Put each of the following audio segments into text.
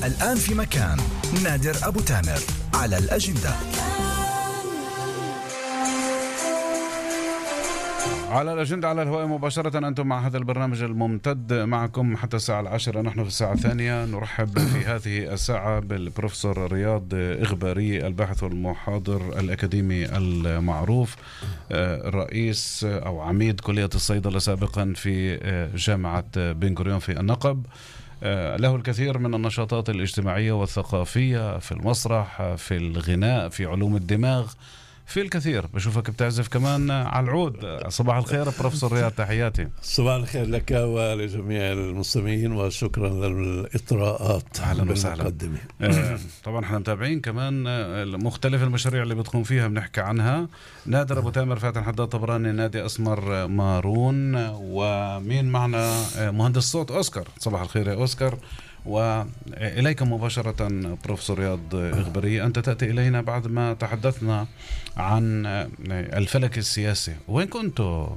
الآن في مكان نادر أبو تامر على الأجندة. على الأجندة على الهواء مباشرة، أنتم مع هذا البرنامج الممتد معكم حتى الساعة 10. نحن في الساعة الثانية. نرحب في هذه الساعة بالبروفيسور رياض إغباري، الباحث والمحاضر الأكاديمي المعروف، رئيس أو عميد كلية الصيدلة سابقا في جامعة بن غوريون في النقب. له الكثير من النشاطات الاجتماعية والثقافية، في المسرح، في الغناء، في علوم الدماغ، في الكثير. بشوفك بتعزف كمان على العود. صباح الخير بروفيسور رياض، تحياتي. صباح الخير لك ولجميع المستمعين، وشكرا للإطراءات. أهلا وسهلا. طبعا احنا متابعين كمان مختلف المشاريع اللي بتقوم فيها، بنحكي عنها. نادر أبو تامر، فاتن حداد طبراني، نادي أسمر مارون، ومين معنا؟ مهندس صوت أوسكار. صباح الخير يا أوسكار. وإليك مباشرة بروفيسور رياض إغباري، أنت تأتي إلينا بعد ما تحدثنا عن الفلك السياسي. وين كنتوا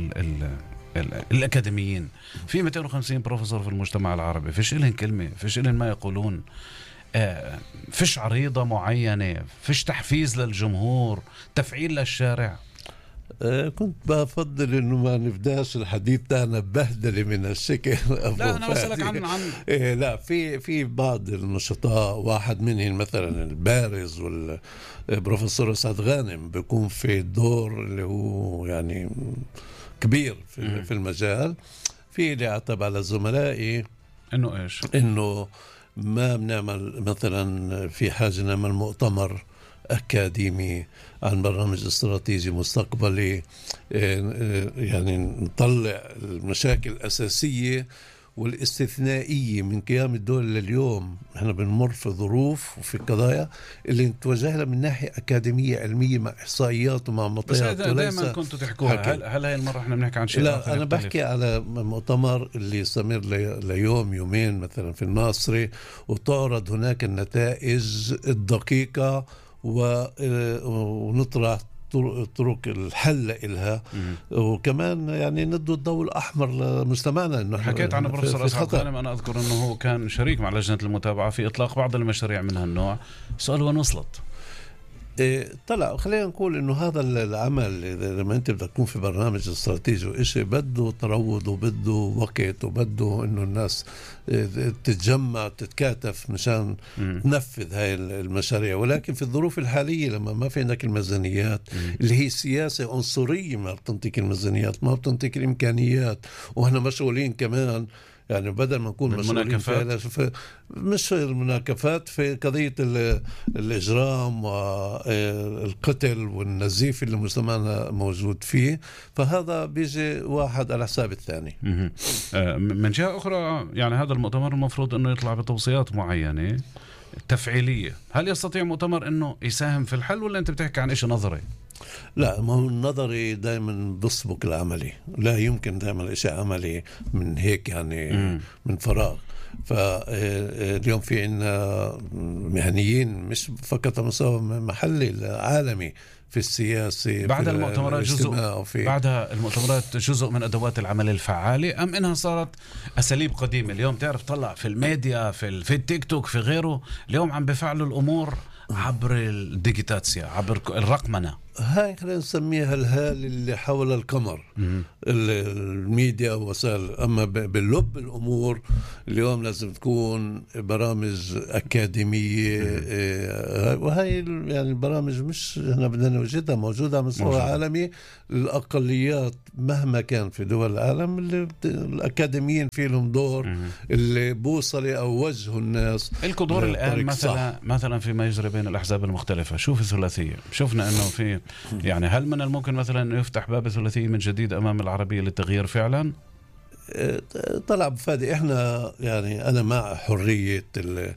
الأكاديميين؟ في 250 بروفيسور في المجتمع العربي، فيش إلهم كلمة، فيش إلهم ما يقولون، فيش عريضة معينة، فيش تحفيز للجمهور، تفعيل للشارع. كنت بفضل انه ما نبداش الحديث تاعنا بهدله من الشكل. لا انا بسألك عن لا، في بعض النشطاء، واحد منهم مثلا البارز والبروفيسور سعد غانم بيكون في الدور اللي هو يعني كبير في المجال. في اللي اعتب على زملائي انه ايش، انه ما بنعمل مثلا في حاجه نعمل مؤتمر أكاديمي عن برنامج استراتيجي مستقبلي، يعني نطلع المشاكل الأساسية والاستثنائية من قيام الدولة لليوم. احنا بنمر في ظروف وفي قضايا اللي نتوجه لها من ناحية أكاديمية علمية مع إحصائيات ومع مطيات. بس دائما كنتوا تحكوها. هل هاي المرة احنا بنحكي عن شيء؟ لا، أنا بحكي على مؤتمر اللي يستمر ليوم يومين مثلا في الناصري، وتعرض هناك النتائج الدقيقة ونطرح طرق الحل إلها. وكمان يعني ندو الضوء الأحمر لمجتمعنا. إنه حكيت عن بروفيسور أسعد غانم، أنا أذكر أنه هو كان شريك مع لجنة المتابعة في إطلاق بعض المشاريع من هالنوع. سؤال وين وصلت؟ طلع خلينا نقول انه هذا العمل لما انت بدك تكون في برنامج استراتيجي وإشي بده تروض وبده وقت وبده انه الناس تتجمع تتكاتف مشان تنفذ هاي المشاريع. ولكن في الظروف الحالية لما ما في عندك الميزانيات اللي هي سياسة عنصرية، ما بتنطيك الميزانيات، ما بتنطيك الامكانيات، واحنا مشغولين كمان يعني بدل ما نكون مشغولين في مش المناكفات في قضية الإجرام والقتل والنزيف اللي مجتمعنا موجود فيه، فهذا بيجي واحد على حساب الثاني. من جهة أخرى يعني هذا المؤتمر المفروض أنه يطلع بتوصيات معينة تفعيلية. هل يستطيع مؤتمر أنه يساهم في الحل، ولا أنت بتحكي عن إشي نظري؟ لا، ما هو النظري دائما بسبق العملي، لا يمكن تعمل إشي عملي من هيك يعني من فراغ. فاليوم في عنا مهنيين مش فقط مستوى محلي، عالمي في السياسة. بعد المؤتمرات بعد المؤتمرات جزء من أدوات العمل الفعالة، أم إنها صارت أساليب قديمة؟ اليوم تعرف طلع في الميديا، في التيك توك، في غيره، اليوم عم بفعلوا الأمور عبر الديجيتاتسيا، عبر الرقمنة. هاي خلينا نسميها الهال اللي حول القمر، الميديا ووسائل. أما باللب الأمور اليوم لازم تكون برامج أكاديمية، وهاي يعني البرامج مش هنا بدنا نوجدها، موجودة على مستوى عالمي. الأقليات مهما كان في دول العالم اللي الأكاديميين في لهم دور، اللي بوصلوا أو وجهوا الناس الكو دور الآن. مثلا فيما يجري بين الأحزاب المختلفة، شوف الثلاثية، شفنا أنه في يعني هل من الممكن مثلا أنه يفتح باب الثلاثية من جديد أمام العربية للتغيير فعلا؟ طلع بفادي. احنا يعني أنا مع حرية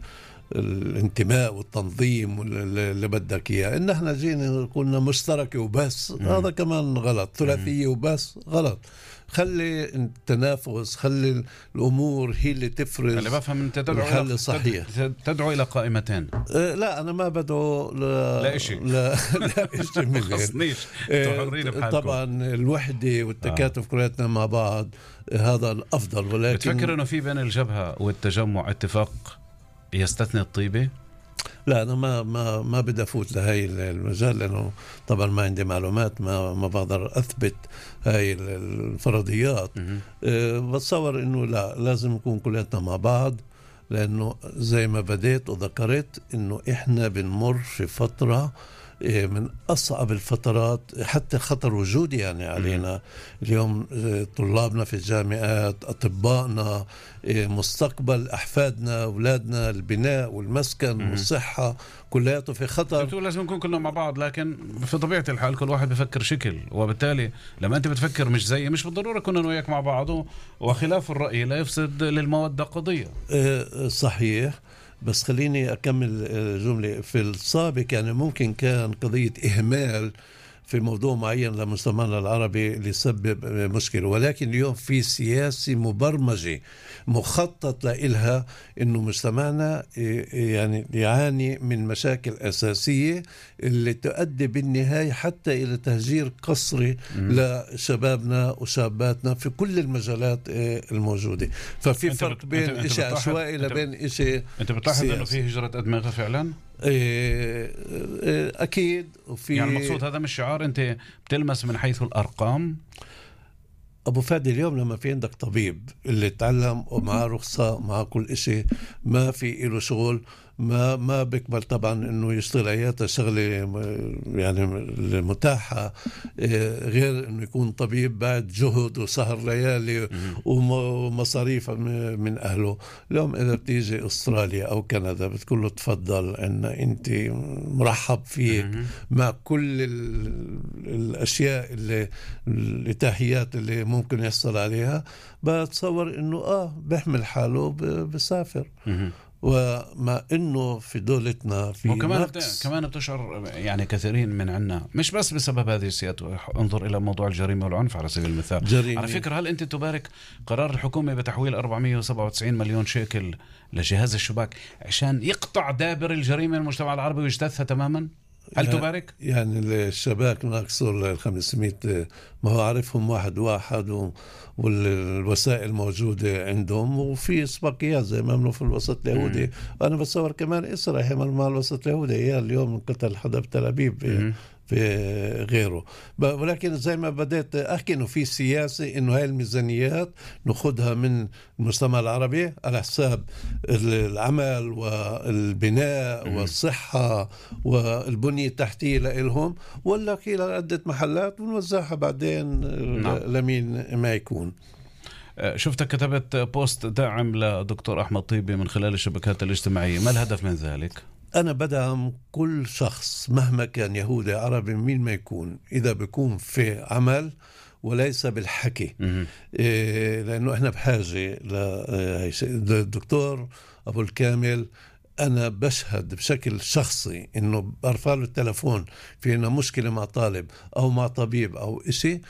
الانتماء والتنظيم اللي بدك إياه. إن احنا جينا قلنا مشتركة وبس، هذا كمان غلط. ثلاثية وبس غلط. خلي التنافس، خلي الأمور هي اللي تفرز. اللي بفهم أنت الحل الصحيح. تدعو إلى قائمتين. لا، أنا ما بدعو لا إشي لا إشي من خصنيش. طبعا الوحدة والتكاتف كلياتنا مع بعض هذا الأفضل. ولكن بتفكر إنه في بين الجبهة والتجمع اتفاق يستثني الطيبة؟ لا، أنا ما بدي أفوت لهي المجال، لأنه طبعا ما عندي معلومات، ما بقدر أثبت هاي الفرضيات. بتصور إنه لا، لازم نكون كلنا مع بعض، لأنه زي ما بديت وذكرت إنه إحنا بنمر في فترة من أصعب الفترات، حتى خطر وجودي يعني علينا اليوم. طلابنا في الجامعات، أطبائنا، مستقبل أحفادنا، أولادنا، البناء والمسكن والصحة كلياته في خطر. بتقول لازم نكون كلنا مع بعض، لكن في طبيعة الحال كل واحد بفكر شكل، وبالتالي لما أنت بتفكر مش زي، مش بالضرورة كنا وياك مع بعض، وخلاف الرأي لا يفسد للمودة قضية. صحيح، بس خليني أكمل جملة. في السابق يعني ممكن كان قضية إهمال في موضوع معين لمجتمعنا العربي اللي يسبب مشكلة، ولكن اليوم في سياسة مبرمجة مخطط لإلها إنه مجتمعنا يعني يعاني من مشاكل أساسية اللي تؤدي بالنهاية حتى إلى تهجير قسري لشبابنا وشاباتنا في كل المجالات الموجودة. ففي فرق بين إشي عشوائي لبين إشي. أنت بتلاحظ إنه في هجرة أدمغة فعلا؟ أكيد. وفي يعني المقصود هذا مش شعار، أنت بتلمس من حيث الأرقام. أبو فادي، اليوم لما في عندك طبيب اللي تعلم ومعه رخصة مع كل إشي، ما في إله شغل، ما بيقبل طبعا إنه يشتغل عيادة شغلة يعني المتاحة، غير إنه يكون طبيب بعد جهد وسهر ليالي ومصاريف من أهله. اليوم إذا بتيجي أستراليا أو كندا بتقول له تفضل، إن أنت مرحب فيك مع كل الأشياء الإتاحيات اللي ممكن يحصل عليها. بتصور إنه بيحمل حاله بسافر. وما انه في دولتنا في كمان بتشعر يعني كثيرين من عنا، مش بس بسبب هذه السياسة. انظر الى موضوع الجريمه والعنف على سبيل المثال. جريمة. على فكره، هل انت تبارك قرار الحكومه بتحويل 497 مليون شيكل لجهاز الشباك عشان يقطع دابر الجريمه المجتمع العربي ويجتثها تماما؟ هل تبارك؟ يعني الشباك ناقصوا 500، ما هو عارفهم واحد والوسائل موجودة عندهم، وفي اسبقيات زي ما عملوا في الوسط اليهودي. أنا بتصور كمان إسرائيل يعمل مع الوسط اليهودي. هي اليوم قتل حدا بتل أبيب في غيره. ولكن زي ما بدأت أحكي إنه في سياسة إنه هاي الميزانيات نأخذها من المجتمع العربي على حساب العمل والبناء والصحة والبنية التحتية لإلهم، ولا كيل عدة محلات ونوزعها بعدين لمين ما يكون. شفتك كتبت بوست داعم لدكتور أحمد طيبي من خلال الشبكات الاجتماعية، ما الهدف من ذلك؟ أنا بدعم كل شخص مهما كان يهودي عربي مين ما يكون، إذا بيكون في عمل وليس بالحكي. لأنه إحنا بحاجة للدكتور أبو الكامل. أنا بشهد بشكل شخصي إنه برفع له التلفون في إنه مشكلة مع طالب أو مع طبيب أو إشي،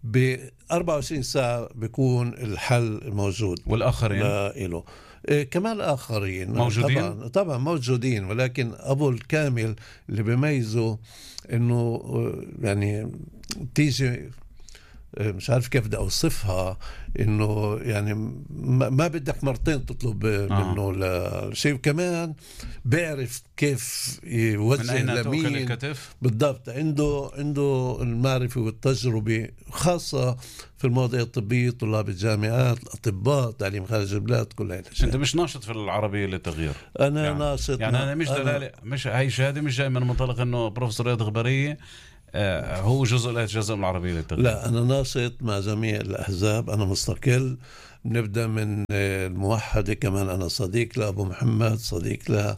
ب24 ساعة بيكون الحل موجود. والآخرين له كمان الآخرين موجودين؟ طبعا موجودين، ولكن أبو الكامل اللي بيميزه إنه يعني تيجي مش عارف كيف بدي أوصفها، إنه يعني ما بدك مرتين تطلب منه لشيء. كمان بيعرف كيف يوجه لمين الكتف بالضبط. عنده المعرفة والتجربة، خاصة في المواضيع الطبية، طلاب الجامعات، الأطباء، تعليم خارج البلاد، كل هاي الأشياء. أنت مش ناشط في العربية للتغيير؟ أنا يعني ناشط. يعني أنا مش دلالة، مش هاي شهادة مش جاي من منطلق إنه بروفيسور رياض إغبارية هو جزء من العربية للتغيير. لا، أنا ناشط مع جميع الأحزاب، أنا مستقل. نبدأ من الموحدة، كمان أنا صديق لأبو محمد، صديق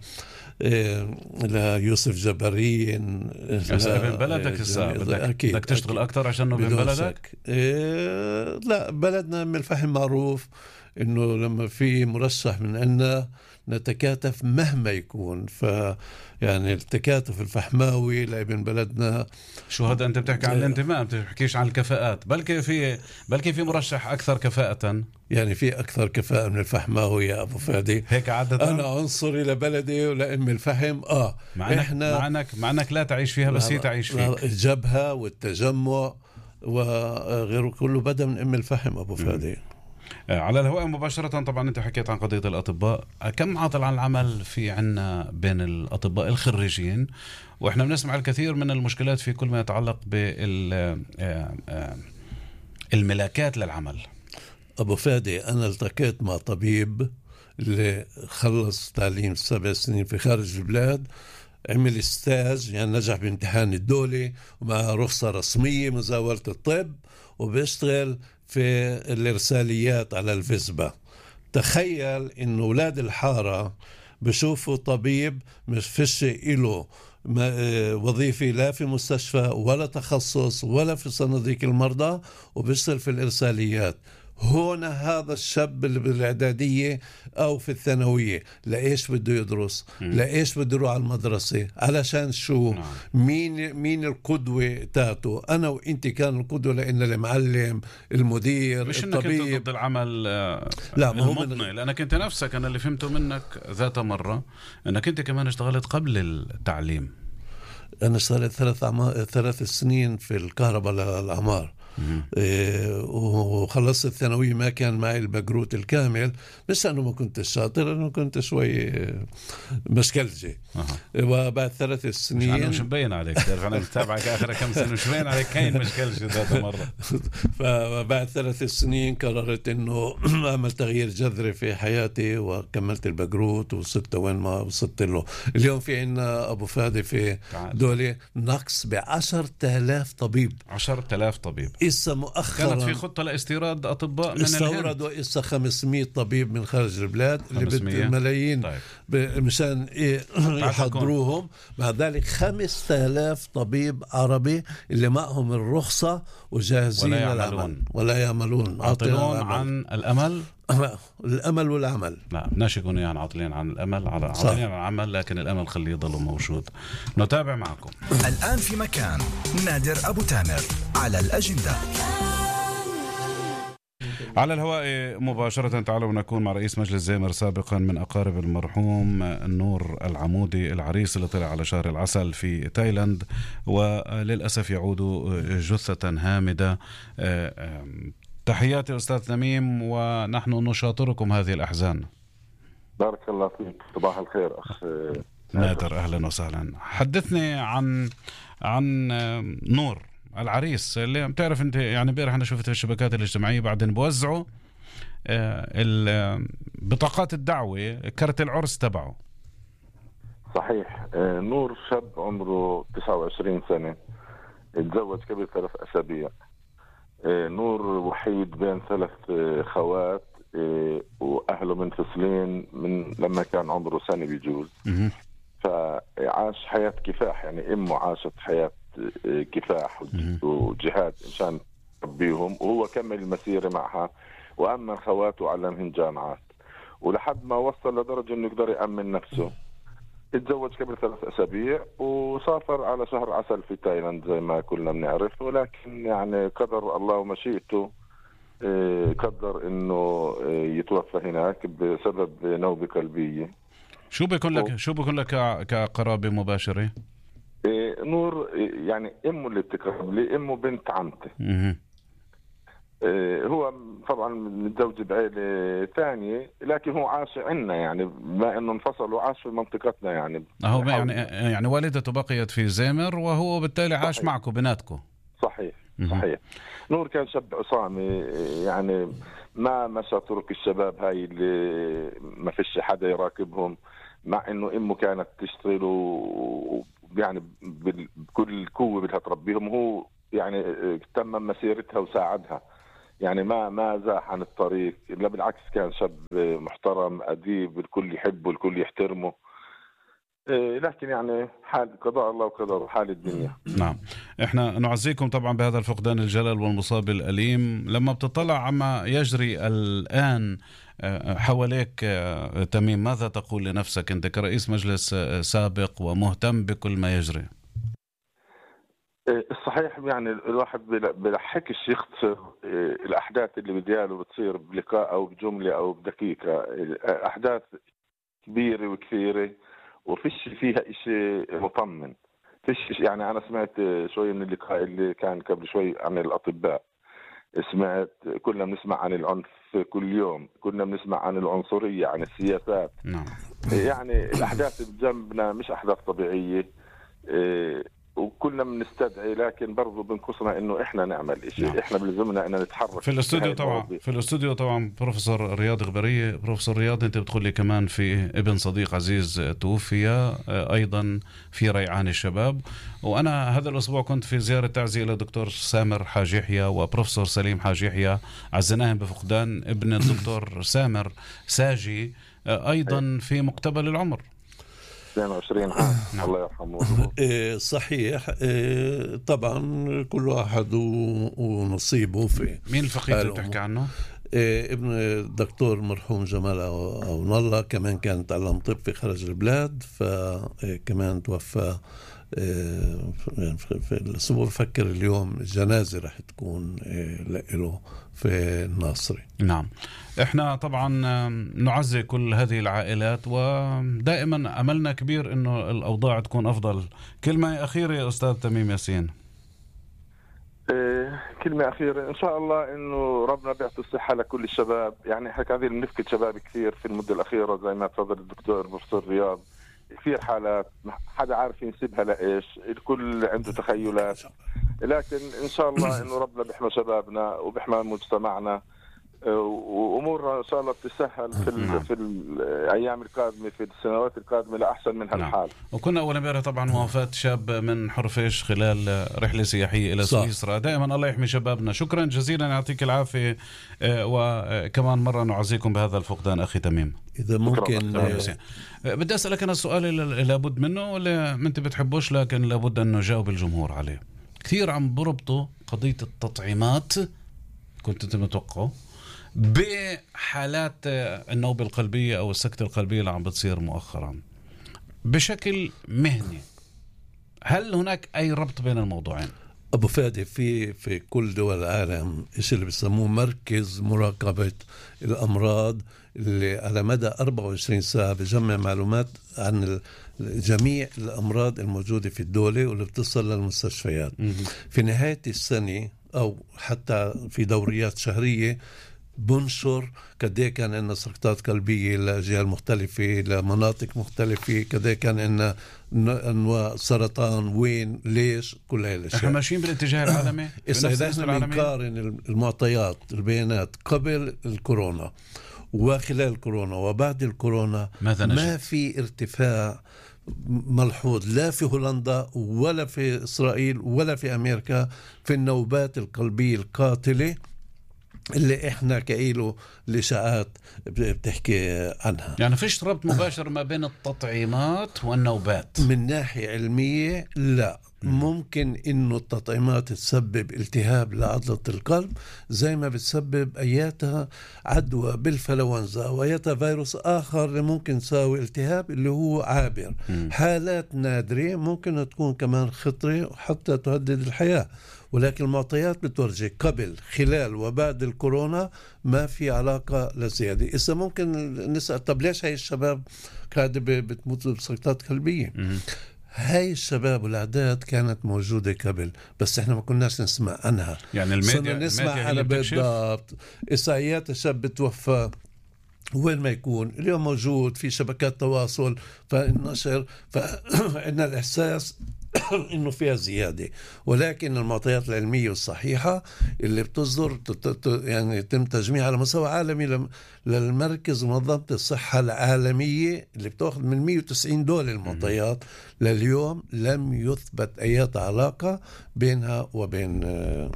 ليوسف جبارين. ابن بلدك بدك تشتغل أكتر عشان ابن بلدك؟ لا، بلدنا من الفهم معروف إنه لما في مرشح من عنا نتكاتف مهما يكون. يعني التكاتف الفحماوي لابن بلدنا. شو هذا أنت بتحكي عن الانتماء، ما بتحكيش عن الكفاءات. بلكي في مرشح أكثر كفاءة. يعني في أكثر كفاءة من الفحماوي يا أبو فادي. هيك عادة أنا عنصري لبلدي ولأم الفحم. مع أنك لا تعيش فيها، بس هي تعيش فيك. الجبهة والتجمع وغيره كله بدأ من أم الفحم أبو فادي. على الهواء مباشرة. طبعا أنت حكيت عن قضية الأطباء، كم عطل عن العمل في عنا بين الأطباء الخريجين؟ وإحنا بنسمع الكثير من المشكلات في كل ما يتعلق بالملاكات للعمل. أبو فادي، أنا التقيت مع طبيب اللي خلص تعليم 7 سنين في خارج البلاد، عمل ستاج يعني نجح بامتحان الدولي ومع رخصة رسمية مزاولة الطب، وبيشتغل في الإرساليات على الفيسبا. تخيل إن أولاد الحارة بشوفوا طبيب مش فيش إله وظيفة لا في مستشفى ولا تخصص ولا في صناديق المرضى، وبيشتغل في الإرساليات. هنا هذا الشاب اللي بالإعدادية أو في الثانوية لإيش بده يدرس؟ لإيش بده يروح على المدرسة؟ علشان شو؟ مين القدوة تاعته؟ أنا وإنت كان القدوة لأن المعلم، المدير، مش الطبيب. إنك أنت ضد العمل لا، ما هو المضني، لأنك أنت نفسك، أنا اللي فهمته منك ذات مرة أنك أنت كمان اشتغلت قبل التعليم. أنا اشتغلت 3 سنين في الكهرباء للأعمار. وخلصت الثانوية ما كان معي البقروت الكامل، مش أنه ما كنت شاطر، أنه كنت شوي مشكلجي. وبعد 3 سنين أنا مش مبين عليك، تعرف أنا بتابعك آخر كم سنة، مش مبين عليك كاين مشكلجي ذات مرة. فبعد 3 سنين قررت أنه أعمل تغيير جذري في حياتي، وكملت البقروت وصلت وين ما وصلت له. اليوم في عنا أبو فادي في دولة نقص ب10,000 طبيب. 10,000 طبيب. إسا مؤخرا كانت في خطة لاستيراد أطباء من الهند. استوردوا إسا 500 طبيب من خارج البلاد اللي بدهم ملايين. طيب. مشان يحضروهم. مع ذلك 5,000 طبيب عربي اللي معهم الرخصة وجاهزين للعمل ولا يعملون. عاطلون عن الأمل. الأمل والعمل. لا بدناش يكونوا يعني عاطلين عن الأمل، عاطلين عن العمل، لكن الأمل خليه يضل موجود. نتابع معكم الآن في مكان نادر أبو تامر على الأجندة. على الهواء مباشرة. تعالوا نكون مع رئيس مجلس زيمر سابقا من أقارب المرحوم نور العمودي، العريس اللي طلع على شهر العسل في تايلاند وللأسف يعود جثة هامدة. تحياتي أستاذ نميم، ونحن نشاطركم هذه الأحزان. بارك الله فيك، صباح الخير أخ نادر، أهلا وسهلا. حدثني عن نور العريس اللي بتعرف انت، يعني امبارح انا شفت في الشبكات الاجتماعيه بعدين بوزعوا بطاقات الدعوه، كرت العرس تبعه. صحيح. نور شاب عمره 29 سنة، اتزوج قبل 3 أسابيع. نور وحيد بين 3 خوات، وأهله منفصلين من لما كان عمره سنة بيجوز. فعاش حياة كفاح، يعني أمه عاشت حياة كفاح وجهاد مشان تربيهم، وهو كمل المسيرة معها وأمن خواته وعلمهم جامعات، ولحد ما وصل لدرجة إنه يقدر يأمن نفسه. اتزوج قبل 3 أسابيع وسافر على شهر عسل في تايلاند زي ما كلنا بنعرف، ولكن يعني قدر الله ومشيئته قدر إنه يتوفى هناك بسبب نوبة قلبية. شو بيكون لك كقرابة مباشرة؟ نور يعني أمه اللي بتقرب لي، أمه بنت عمتي. هو طبعا متزوج بعائلة ثانية، لكن هو عاش عنا، يعني ما انه انفصل وعاش في منطقتنا. يعني هو يعني والدته بقيت في زيمر وهو بالتالي عاش صحيح. معكم بيناتكم. صحيح. صحيح. نور كان شاب عصامي، يعني ما مشى طرق الشباب هاي اللي ما فيش حدا يراقبهم، مع انه امه كانت تشتغل يعني بكل قوة بدها تربيهم. هو يعني تمم مسيرتها وساعدها، يعني ما زاح عن الطريق، لا بالعكس كان شاب محترم أديب، الكل يحبه الكل يحترمه. لكن يعني حال قضاء الله وقدر حال الدنيا. نعم، احنا نعزيكم طبعا بهذا الفقدان الجلل والمصاب الأليم. لما بتطلع عما يجري الآن حواليك تميم، ماذا تقول لنفسك أنت كرئيس مجلس سابق ومهتم بكل ما يجري؟ الصحيح يعني الواحد بلحقش يختصر الأحداث اللي بدياله بتصير بلقاء أو بجملة أو بدقيقة. أحداث كبيرة وكثيرة وفيش فيها إشي مطمن. فيش يعني أنا سمعت شوي من اللقاء اللي كان قبل شوي عن الأطباء، سمعت، كنا بنسمع عن العنف كل يوم، كنا بنسمع عن العنصرية، عن السياسات. نعم. يعني الأحداث بجنبنا مش أحداث طبيعية، وكلنا بنستدعي، لكن برضو بنقصنا انه احنا نعمل شيء. نعم. احنا بلزمنا ان نتحرك في الاستوديو طبعا بروفيسور رياض غبارية. بروفيسور رياض، انت بتقول لي كمان في ابن صديق عزيز توفي ايضا في ريعان الشباب، وانا هذا الاسبوع كنت في زيارة تعزية الى دكتور سامر حاج يحيى وبروفيسور سليم حاج يحيى، عزناهم بفقدان ابن الدكتور سامر ساجي ايضا في مقتبل العمر 22 عام. الله يرحمه. صحيح. طبعا كل واحد ونصيبه في. مين الفقيد اللي بتحكي عنه؟ ابن الدكتور مرحوم جمال أون الله كمان كان تعلم طب في خارج البلاد، فكمان توفى في الأسبوع. بفكر اليوم الجنازة رح تكون له في الناصري. نعم. احنا طبعا نعزي كل هذه العائلات، ودائما املنا كبير انه الاوضاع تكون افضل. كلمة اخيرة يا استاذ تميم ياسين. كلمة أخيرة، إن شاء الله إنه ربنا بيعطي الصحة لكل الشباب. يعني إحنا قاعدين بنفقد شباب كثير في المدة الأخيرة، زي ما تفضل الدكتور بروفيسور رياض. كثير حالات حدا عارف ينسبها لإيش، الكل عنده تخيلات، لكن إن شاء الله إنه ربنا بيحمي شبابنا وبيحمي مجتمعنا، وأمورنا إن شاء الله بتسهل في الأيام القادمة، في السنوات القادمة لأحسن من هالحال. وكنا أول امبارح طبعا وفاة شاب من حرفيش خلال رحلة سياحية إلى سويسرا. دائما الله يحمي شبابنا. شكرا جزيلا، يعطيك العافية، وكمان مرة نعزيكم بهذا الفقدان أخي تميم. إذا ممكن بدي أسألك أنا السؤال اللي لابد منه، ولا ما أنت بتحبوش لكن لابد أن نجاوب الجمهور عليه. كثير عم بربطوا قضية التطعيمات، كنت أنت متوقعه، بحالات النوبة القلبية أو السكتة القلبية اللي عم بتصير مؤخرا بشكل مهني. هل هناك أي ربط بين الموضوعين؟ أبو فادي، في كل دول العالم إيش اللي بيسموه مركز مراقبة الأمراض، اللي على مدى 24 ساعة بجمع معلومات عن جميع الأمراض الموجودة في الدولة واللي بتصل للمستشفيات. في نهاية السنة أو حتى في دوريات شهرية بنشر كده كان عندنا سقطات قلبية لأجيال مختلفة لمناطق مختلفة، كده كان عندنا أنواع سرطان، وين، ليش، كل هاي الأشياء. احنا ماشيين بالاتجاه العالمي. إذا احنا بنقارن المعطيات البيانات قبل الكورونا وخلال الكورونا وبعد الكورونا، ما في ارتفاع ملحوظ لا في هولندا ولا في إسرائيل ولا في أمريكا في النوبات القلبية القاتلة اللي احنا كايله الاشاعات بتحكي عنها. يعني فيش ربط مباشر ما بين التطعيمات والنوبات من ناحية علمية؟ لا. ممكن انه التطعيمات تسبب التهاب لعضلة القلب زي ما بتسبب اياتها عدوى بالفلونزا واياتها فيروس اخر اللي ممكن تساوي التهاب اللي هو عابر. حالات نادرة ممكن تكون كمان خطرة وحتى تهدد الحياة، ولكن المعطيات بتورجي قبل، خلال وبعد الكورونا ما في علاقة لزيادة. إذا ممكن نسأل طب ليش هاي الشباب قاعدة بتموت بسقطات قلبية؟ هاي الشباب والأعداد كانت موجودة قبل، بس احنا ما كناش نسمع عنها. يعني الميديا نسمع عنها بالضبط. إساءات الشاب بتوفى وين ما يكون اليوم موجود في شبكات تواصل فالنشر، فإن الإحساس إنه فيها زيادة. ولكن المعطيات العلمية الصحيحة اللي بتصدر يعني يتم تجميعها على مستوى عالمي للمركز منظمة الصحة العالمية اللي بتأخذ من 190 دولة المعطيات، لليوم لم يثبت أي علاقة بينها وبين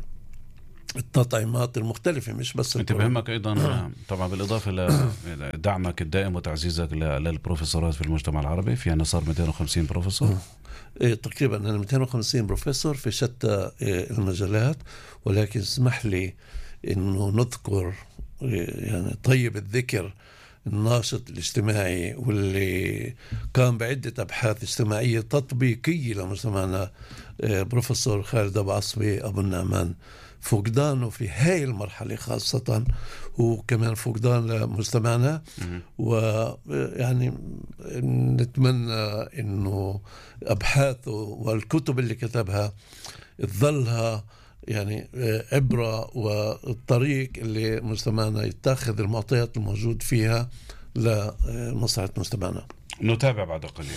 التطعيمات المختلفة. مش بس انت بهمك ايضا طبعا بالاضافه لدعمك الدائم وتعزيزك للبروفيسورات في المجتمع العربي، في عنا صار 250 بروفيسور تقريبا. أنا 250 بروفيسور في شتى المجالات، ولكن اسمح لي إنه نذكر يعني طيب الذكر الناشط الاجتماعي واللي قام بعدة أبحاث اجتماعية تطبيقية لمجتمعنا، بروفيسور خالد أبو عصبي أبو النعمان. فقدانه في هاي المرحلة خاصة وكمان فقدان لمجتمعنا، ويعني نتمنى إنه أبحاثه والكتب اللي كتبها تظلها يعني عبرة والطريق اللي مجتمعنا يتخذ المعطيات الموجود فيها لمصلحة مجتمعنا. نتابع بعد قليل.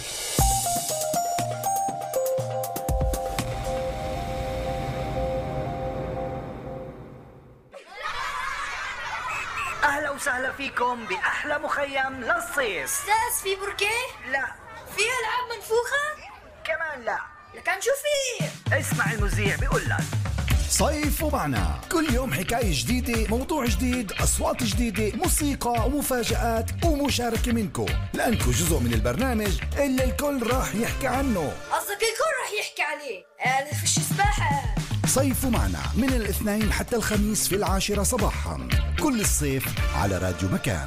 أهلا وسهلا فيكم بأحلى مخيم للصيف. أستاذ في بركيه؟ لا. في ألعاب منفوخة؟ كمان لا. لكن شو في؟ اسمع المذيع بيقول لك صيف ومعنا، كل يوم حكاية جديدة، موضوع جديد، أصوات جديدة، موسيقى ومفاجآت ومشاركة منكم، لأنكم جزء من البرنامج اللي الكل راح يحكي عنه. قصدك الكل راح يحكي عليه؟ فيش سباحة. صيف ومعنا من الاثنين حتى الخميس في 10 صباحا كل الصيف على راديو مكان.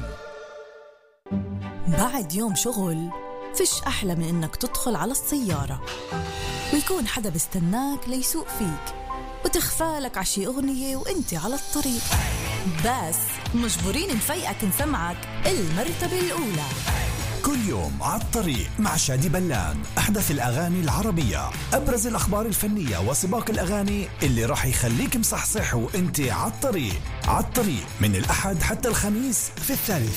بعد يوم شغل فيش أحلى من إنك تدخل على السيارة ويكون حدا بستناك ليسوق فيك وتخفالك عشي أغنية وإنتي على الطريق، بس مجبورين نفيقك نسمعك المرتبة الأولى. كل يوم على الطريق مع شادي بلان، أحدث الأغاني العربية، أبرز الأخبار الفنية وسباق الأغاني اللي راح يخليك مصحصح وإنتي على الطريق. على الطريق من الأحد حتى الخميس في 3